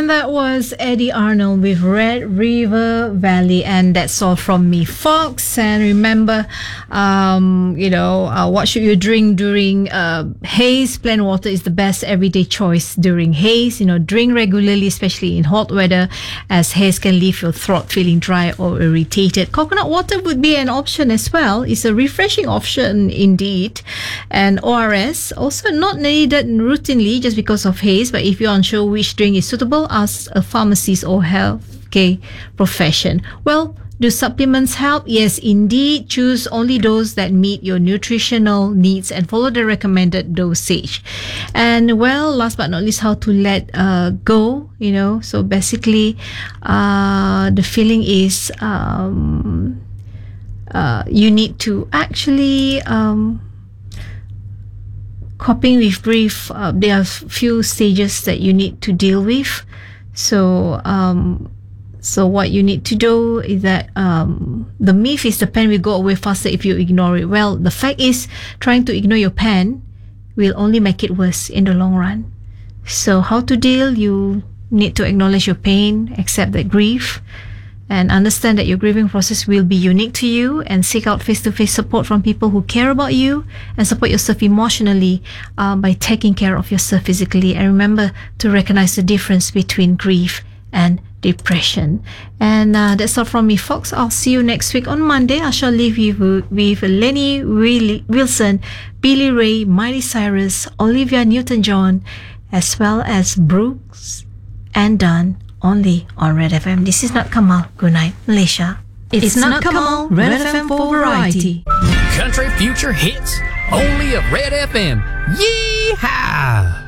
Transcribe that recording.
that was Eddie Arnold with Red River Valley, and that's all from me, Fox. And remember, what should you drink during haze? Plain water is the best everyday choice during haze. Drink regularly, especially in hot weather, as haze can leave your throat feeling dry or irritated. Coconut water would be an option as well. It's a refreshing option indeed. And ORS, also not needed routinely just because of haze, but if you're unsure which drink is suitable, ask a pharmacist or healthcare profession. Well, do supplements help? Yes, indeed. Choose only those that meet your nutritional needs and follow the recommended dosage. And well, last but not least, how to let go. So basically, the feeling is you need to actually coping with grief. There are few stages that you need to deal with. So what you need to do is that the myth is the pain will go away faster if you ignore it. Well, the fact is, trying to ignore your pain will only make it worse in the long run. So how to deal? You need to acknowledge your pain, accept that grief, and understand that your grieving process will be unique to you, and seek out face-to-face support from people who care about you, and support yourself emotionally by taking care of yourself physically. And remember to recognize the difference between grief and depression. And that's all from me, Fox. I'll see you next week on Monday. I shall leave you with Lenny Wilson, Billy Ray, Miley Cyrus, Olivia Newton-John, as well as Brooks and Dunn, only on Red FM. This is Not Kamal. Good night, Malaysia. It's Not Kamal, Red FM for variety. Country future hits, only of Red FM. Yeehaw!